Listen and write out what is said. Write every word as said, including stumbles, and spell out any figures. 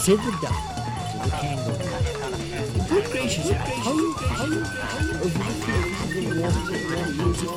said the doctor to the kangaroo. Good gracious, how you, how you, how you, how you,